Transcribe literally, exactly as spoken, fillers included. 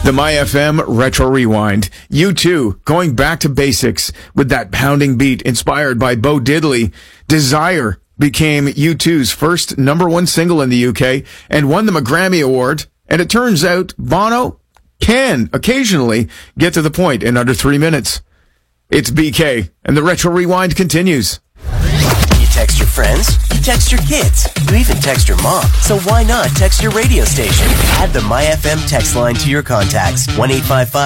The My F M Retro Rewind. U two going back to basics with that pounding beat inspired by Bo Diddley. Desire became U two's first number one single in the U K and won them a Grammy Award. And it turns out Bono can occasionally get to the point in under three minutes. It's B K, and the Retro Rewind continues. You text your friends, you text your kids, you even text your mom. So why not text your radio station? Add the My F M text line to your contacts. one eight five five